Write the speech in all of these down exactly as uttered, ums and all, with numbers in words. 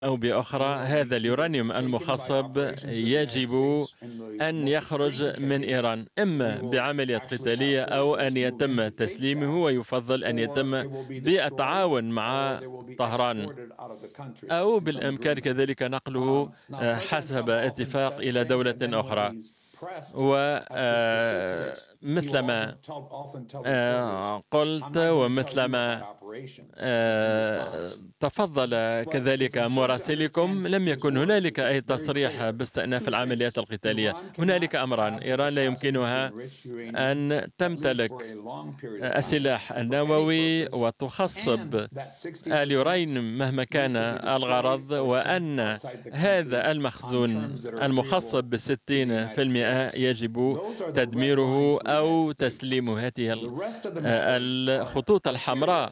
أو بأخرى هذا اليورانيوم المخصب يجب أن يخرج من إيران إما بعمليات قتالية أو أن يتم تسليمه، ويفضل أن يتم بالتعاون مع طهران، أو بالإمكان كذلك نقله حسب اتفاق إلى دولة أخرى. ومثلما قلت ومثلما تفضل كذلك مراسلكم، لم يكن هنالك أي تصريح باستئناف العمليات القتالية. هنالك أمران: إيران لا يمكنها أن تمتلك السلاح النووي وتخصب اليورانيوم مهما كان الغرض، وأن هذا المخزون المخصب بستين في المئة يجب تدميره أو تسليم هذه الخطوط الحمراء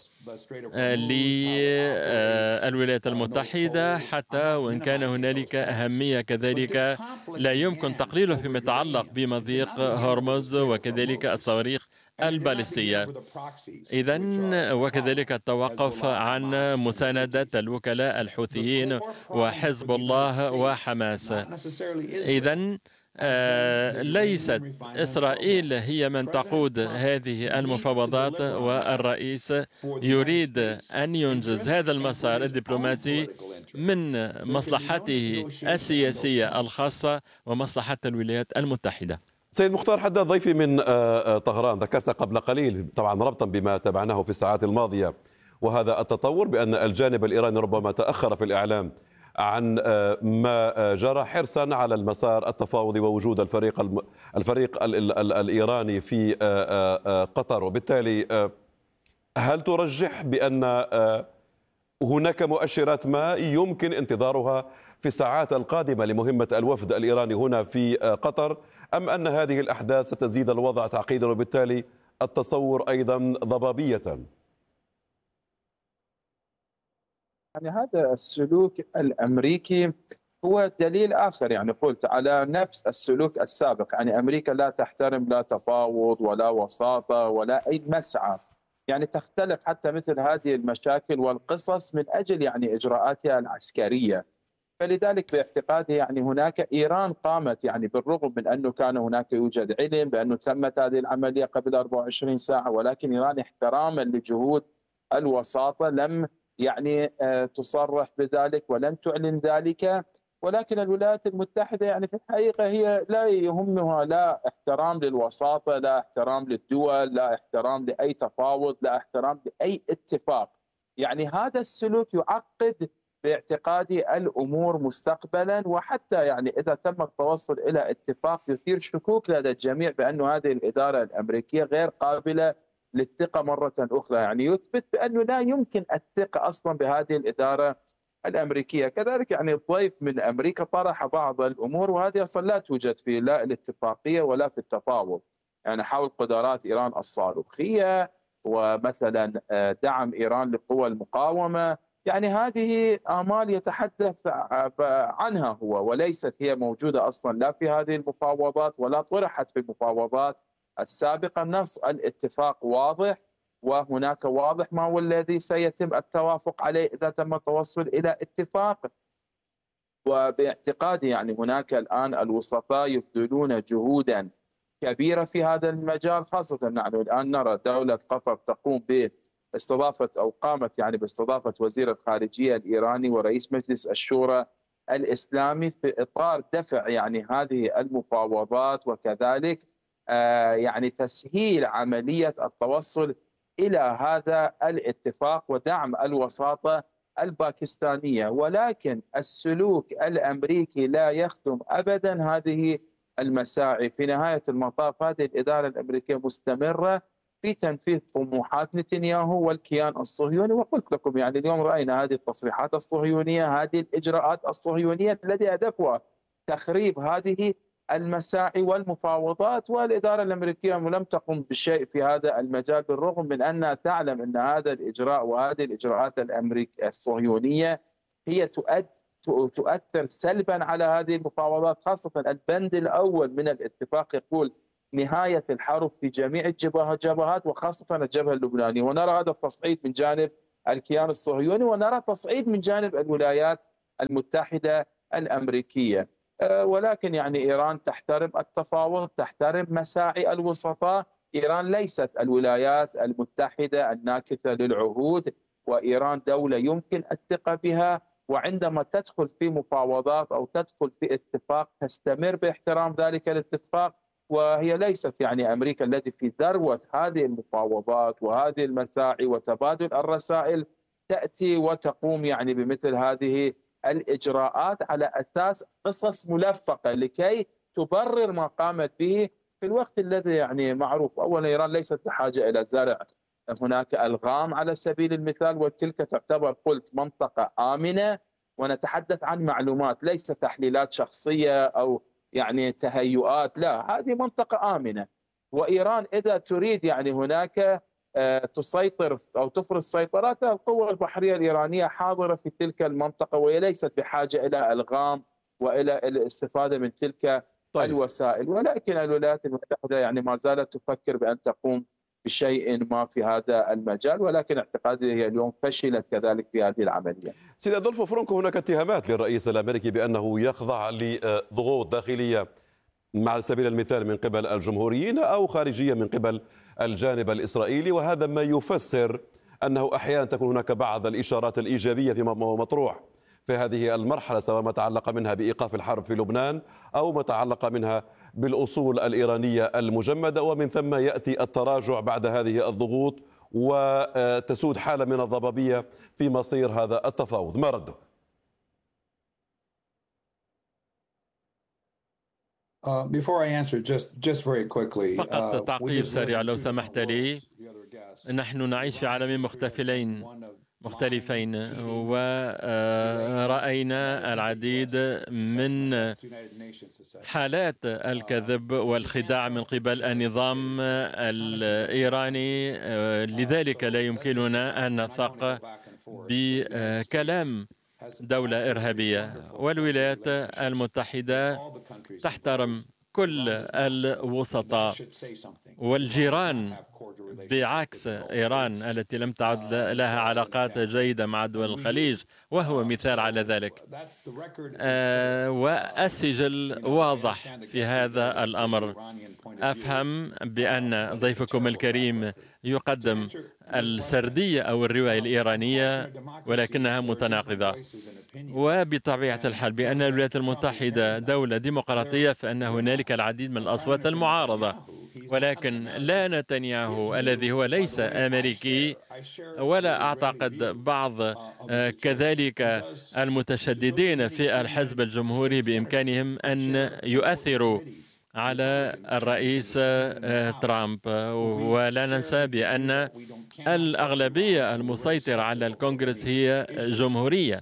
للولايات المتحدة، حتى وإن كان هنالك أهمية كذلك لا يمكن تقليله فيما يتعلق بمضيق هرمز وكذلك الصواريخ البالستية. إذن وكذلك التوقف عن مساندة الوكلاء الحوثيين وحزب الله وحماس. إذن آه ليست إسرائيل هي من تقود هذه المفاوضات، والرئيس يريد أن ينجز هذا المسار الدبلوماسي من مصلحته السياسية الخاصة ومصلحة الولايات المتحدة. سيد مختار حداد، ضيفي من طهران، ذكرت قبل قليل طبعا ربطا بما تابعناه في الساعات الماضية وهذا التطور بأن الجانب الإيراني ربما تأخر في الإعلام عن ما جرى حرصا على المسار التفاوضي ووجود الفريق الم... الفريق ال... ال... ال... الإيراني في قطر. وبالتالي هل ترجح بأن هناك مؤشرات ما يمكن انتظارها في الساعات القادمة لمهمة الوفد الإيراني هنا في قطر، أم أن هذه الأحداث ستزيد الوضع تعقيدا وبالتالي التصور أيضا ضبابية؟ يعني هذا السلوك الأمريكي هو دليل آخر، يعني قلت على نفس السلوك السابق. يعني أمريكا لا تحترم لا تفاوض ولا وساطة ولا أي مسعى، يعني تختلق حتى مثل هذه المشاكل والقصص من أجل يعني إجراءاتها العسكرية. فلذلك باعتقادي يعني هناك إيران قامت يعني بالرغم من أنه كان هناك يوجد علم بأنه تمت هذه العملية قبل أربعة وعشرين ساعة، ولكن إيران احتراما لجهود الوساطة لم يعني تصرح بذلك ولم تعلن ذلك. ولكن الولايات المتحدة يعني في الحقيقة هي لا يهمها لا احترام للوساطة، لا احترام للدول، لا احترام لأي تفاوض، لا احترام لأي اتفاق. يعني هذا السلوك يعقد باعتقادي الأمور مستقبلا، وحتى يعني إذا تم التوصل إلى اتفاق يثير شكوك لدى الجميع بأن هذه الإدارة الأمريكية غير قابلة للثقة مرة أخرى. يعني يثبت بأنه لا يمكن الثقة أصلا بهذه الإدارة الأمريكية. كذلك يعني الضيف من أمريكا طرح بعض الأمور وهذه أصلا لا توجد في لا الاتفاقية ولا في التفاوض، يعني حول قدرات إيران الصاروخية ومثلا دعم إيران لقوى المقاومة. يعني هذه آمال يتحدث عنها هو، وليست هي موجودة أصلا لا في هذه المفاوضات ولا طرحت في المفاوضات السابقة. نص الاتفاق واضح، وهناك واضح ما هو الذي سيتم التوافق عليه إذا تم التوصل إلى اتفاق. وباعتقادي يعني هناك الآن الوسطاء يبذلون جهودا كبيرة في هذا المجال، خاصة نحن الآن نرى دولة قطر تقوم باستضافة أو قامت يعني باستضافة وزير الخارجية الإيراني ورئيس مجلس الشورى الإسلامي في إطار دفع يعني هذه المفاوضات، وكذلك آه يعني تسهيل عملية التوصل إلى هذا الاتفاق ودعم الوساطة الباكستانية. ولكن السلوك الأمريكي لا يخدم أبدا هذه المساعي. في نهاية المطاف هذه الإدارة الأمريكية مستمرة في تنفيذ طموحات نتنياهو والكيان الصهيوني. وقلت لكم يعني اليوم رأينا هذه التصريحات الصهيونية، هذه الإجراءات الصهيونية التي هدفها تخريب هذه المساعي والمفاوضات، والإدارة الأمريكية لم تقم بشيء في هذا المجال، بالرغم من أنها تعلم أن هذا الإجراء وهذه الإجراءات الأمريكية الصهيونية هي تؤثر سلبا على هذه المفاوضات. خاصة البند الأول من الاتفاق يقول نهاية الحرب في جميع الجبهات وخاصة الجبهة اللبنانية، ونرى هذا التصعيد من جانب الكيان الصهيوني ونرى تصعيد من جانب الولايات المتحدة الأمريكية. ولكن يعني إيران تحترم التفاوض، تحترم مساعي الوسطاء. إيران ليست الولايات المتحدة الناكثة للعهود، وإيران دولة يمكن الثقة بها، وعندما تدخل في مفاوضات أو تدخل في اتفاق تستمر باحترام ذلك الاتفاق. وهي ليست يعني أمريكا التي في ذروة هذه المفاوضات وهذه المساعي وتبادل الرسائل تأتي وتقوم يعني بمثل هذه الإجراءات على أساس قصص ملفقة لكي تبرر ما قامت به في الوقت الذي يعني معروف. أولا إيران ليست بحاجة إلى زرع هناك ألغام على سبيل المثال، وتلك تعتبر قلت منطقة آمنة، ونتحدث عن معلومات ليس تحليلات شخصية أو يعني تهيؤات، لا، هذه منطقة آمنة. وإيران إذا تريد يعني هناك تسيطر أو تفرض سيطرتها، القوة البحرية الإيرانية حاضرة في تلك المنطقة، وهي ليست بحاجة إلى ألغام وإلى الاستفادة من تلك طيب. الوسائل. ولكن الولايات المتحدة يعني ما زالت تفكر بأن تقوم بشيء ما في هذا المجال، ولكن اعتقادي هي اليوم فشلت كذلك في هذه العملية. سيد أدولفو فرانكو، هناك اتهامات للرئيس الأمريكي بأنه يخضع لضغوط داخلية على سبيل المثال من قبل الجمهوريين أو خارجية من قبل الجانب الإسرائيلي، وهذا ما يفسر أنه أحيانا تكون هناك بعض الإشارات الإيجابية فيما هو مطروح في هذه المرحلة، سواء ما تعلق منها بإيقاف الحرب في لبنان أو ما تعلق منها بالأصول الإيرانية المجمدة، ومن ثم يأتي التراجع بعد هذه الضغوط وتسود حالة من الضبابية في مصير هذا التفاوض. ما ردك؟ فقط تعقيب سريع لو سمحت لي. نحن نعيش في عالمين مختلفين مختلفين ورأينا العديد من حالات الكذب والخداع من قبل النظام الإيراني، لذلك لا يمكننا أن نثق بكلام دولة إرهابية. والولايات المتحدة تحترم كل الوسطاء والجيران، بعكس إيران التي لم تعد لها علاقات جيدة مع دول الخليج، وهو مثال على ذلك. آه والسجل واضح في هذا الأمر. أفهم بأن ضيفكم الكريم يقدم السردية أو الرواية الإيرانية، ولكنها متناقضة. وبطبيعة الحال بأن الولايات المتحدة دولة ديمقراطية فإن هنالك العديد من الأصوات المعارضة، ولكن لا نتنياهو الذي هو ليس أمريكي، ولا أعتقد بعض كذلك المتشددين في الحزب الجمهوري بإمكانهم أن يؤثروا على الرئيس ترامب. ولا ننسى بأن الأغلبية المسيطرة على الكونغرس هي جمهورية،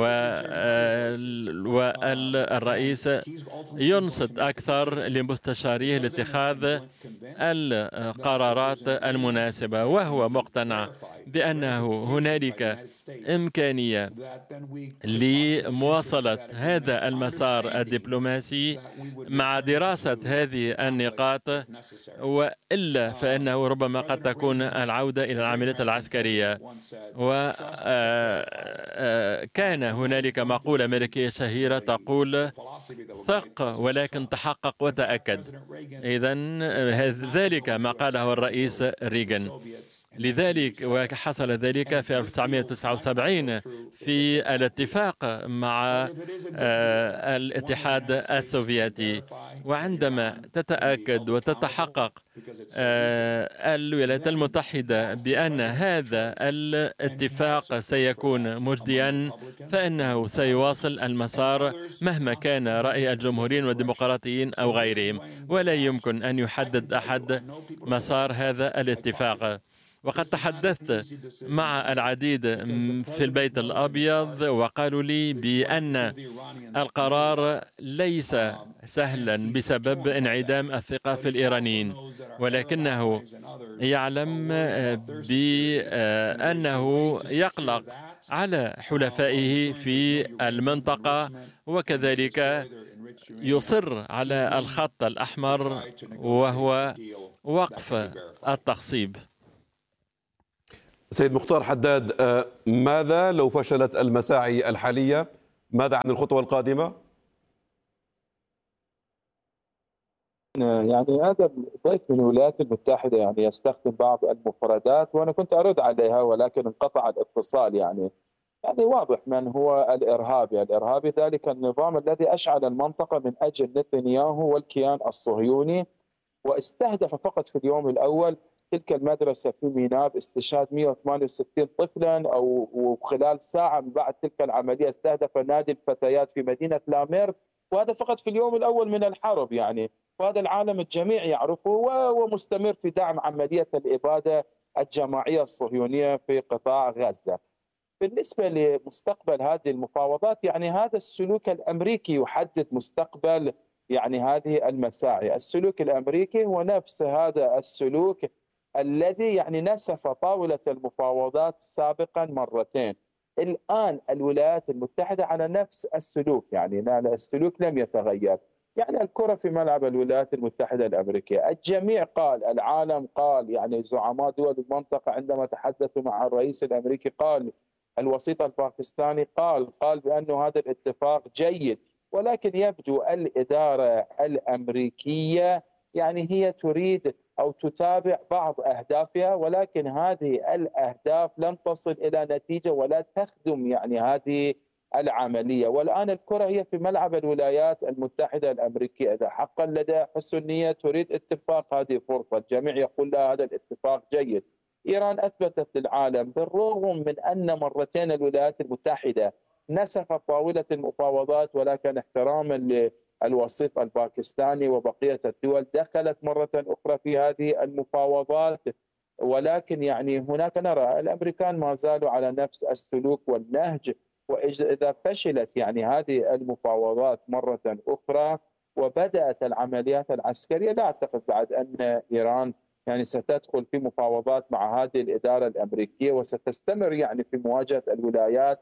والرئيس ينصت أكثر لمستشاريه لاتخاذ القرارات المناسبة، وهو مقتنع بأنه هنالك إمكانية لمواصلة هذا المسار الدبلوماسي مع دراسة هذه النقاط، وإلا فإنه ربما قد تكون العودة إلى العمليات العسكرية. وكان هنالك مقولة أمريكية شهيرة تقول: ثق ولكن تحقق وتأكد. إذن ذلك ما قاله الرئيس ريغان. لذلك وحصل ذلك في ألف وتسعمائة وتسعة وسبعين في الاتفاق مع الاتحاد السوفيتي. وعندما تتأكد وتتحقق الولايات المتحدة بأن هذا الاتفاق سيكون مجديا، فإنه سيواصل المسار مهما كان رأي الجمهوريين والديمقراطيين أو غيرهم، ولا يمكن أن يحدد أحد مسار هذا الاتفاق. وقد تحدثت مع العديد في البيت الأبيض وقالوا لي بأن القرار ليس سهلا بسبب انعدام الثقة في الإيرانيين، ولكنه يعلم بأنه يقلق على حلفائه في المنطقة، وكذلك يصر على الخط الأحمر وهو وقف التخصيب. سيد مختار حداد، ماذا لو فشلت المساعي الحالية ماذا عن الخطوة القادمة؟ يعني هذا الضيف من الولايات المتحدة يعني يستخدم بعض المفردات وأنا كنت أرد عليها ولكن انقطع الاتصال. يعني يعني واضح من هو الإرهابي. الإرهابي ذلك النظام الذي أشعل المنطقة من أجل نتنياهو والكيان الصهيوني، واستهدف فقط في اليوم الأول تلك المدرسة في ميناء باستشهاد مئة وثمانية وستين طفلا، أو وخلال ساعة من بعد تلك العملية استهدف نادي الفتيات في مدينة لامير، وهذا فقط في اليوم الأول من الحرب. يعني وهذا العالم الجميع يعرفه، وهو مستمر في دعم عملية الإبادة الجماعية الصهيونية في قطاع غزة. بالنسبة لمستقبل هذه المفاوضات، يعني هذا السلوك الأمريكي يحدد مستقبل يعني هذه المساعي. السلوك الأمريكي هو نفس هذا السلوك الذي يعني نسف طاولة المفاوضات سابقا مرتين. الآن الولايات المتحدة على نفس السلوك، يعني السلوك لم يتغير. يعني الكرة في ملعب الولايات المتحدة الأمريكية. الجميع قال، العالم قال، يعني زعماء دول المنطقة عندما تحدثوا مع الرئيس الأمريكي قال، الوسيط الباكستاني قال قال بأن هذا الاتفاق جيد. ولكن يبدو الإدارة الأمريكية يعني هي تريد أو تتابع بعض أهدافها، ولكن هذه الأهداف لن تصل إلى نتيجة ولا تخدم يعني هذه العملية. والآن الكرة هي في ملعب الولايات المتحدة الأمريكية. إذا حقا لدى حسن نية تريد اتفاق، هذه فرصة. الجميع يقول لها هذا الاتفاق جيد. إيران أثبتت للعالم بالرغم من أن مرتين الولايات المتحدة نسفت طاولة المفاوضات، ولكن احتراما للوسيط الباكستاني وبقية الدول دخلت مرة أخرى في هذه المفاوضات. ولكن يعني هناك نرى الأمريكان ما زالوا على نفس السلوك والنهج. وإذا فشلت يعني هذه المفاوضات مرة أخرى وبدأت العمليات العسكرية، لا أعتقد بعد أن إيران يعني ستدخل في مفاوضات مع هذه الإدارة الأمريكية وستستمر يعني في مواجهة الولايات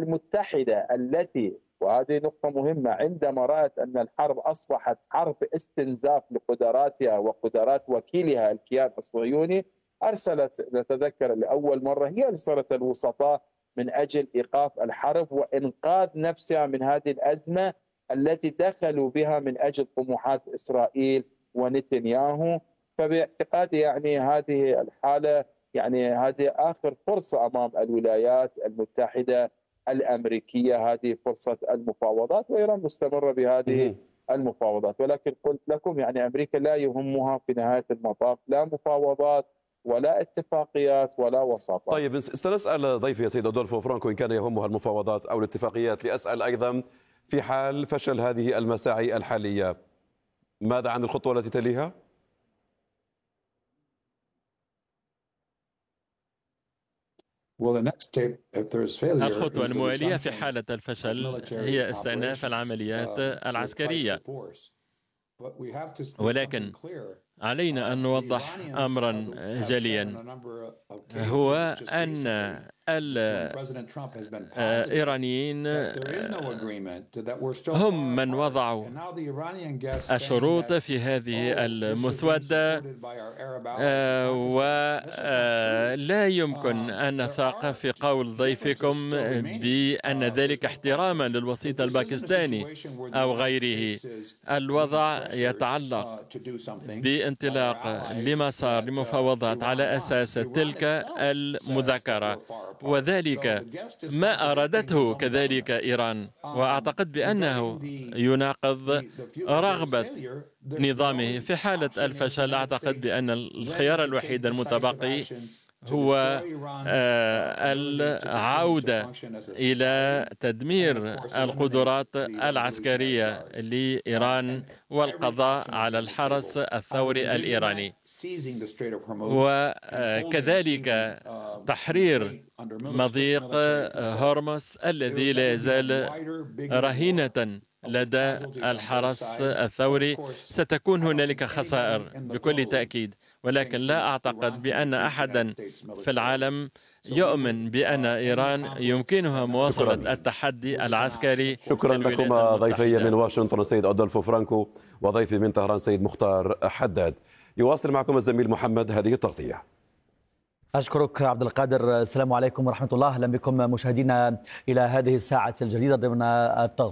المتحدة التي، وهذه نقطة مهمة، عندما رأت أن الحرب أصبحت حرب استنزاف لقدراتها وقدرات وكيلها الكيان الصهيوني، أرسلت، نتذكر لأول مرة هي أرسلت الوسطاء من أجل إيقاف الحرب وإنقاذ نفسها من هذه الأزمة التي دخلوا بها من أجل طموحات إسرائيل ونتنياهو. فباعتقادي يعني هذه الحالة يعني هذه آخر فرصة أمام الولايات المتحدة الأمريكية، هذه فرصة المفاوضات، وإيران مستمرة بهذه المفاوضات. ولكن قلت لكم يعني أمريكا لا يهمها في نهاية المطاف لا مفاوضات ولا اتفاقيات ولا وساطات. طيب سنسأل ضيفي يا سيد أدولفو فرانكو إن كان يهمها المفاوضات أو الاتفاقيات، لأسأل أيضا في حال فشل هذه المساعي الحالية ماذا عن الخطوة التي تليها؟ الخطوة الموالية في حالة الفشل هي استئناف العمليات العسكرية. ولكن علينا أن نوضح أمرا جليا، هو أن الإيرانيين هم من وضعوا الشروط في هذه المسودة، ولا يمكن أن نثق في قول ضيفكم بأن ذلك احتراما للوسيط الباكستاني أو غيره. الوضع يتعلق بانطلاق لمسار لمفاوضات على أساس تلك المذكرة، وذلك ما أرادته كذلك إيران، وأعتقد بأنه يناقض رغبة نظامه. في حالة الفشل أعتقد بأن الخيار الوحيد المتبقي هو العودة إلى تدمير القدرات العسكرية لإيران والقضاء على الحرس الثوري الإيراني، وكذلك تحرير مضيق هرمز الذي لا يزال رهينة لدى الحرس الثوري. ستكون هنالك خسائر بكل تأكيد، ولكن لا أعتقد بأن أحدا في العالم يؤمن بأن إيران يمكنها مواصلة التحدي العسكري. شكرا لكم ضيفي من واشنطن السيد أدولفو فرانكو وضيفي من طهران السيد مختار حداد. يواصل معكم الزميل محمد هذه التغطية. أشكرك عبد القادر. السلام عليكم ورحمة الله. أهلا بكم مشاهدينا إلى هذه الساعة الجديدة ضمن التغطية.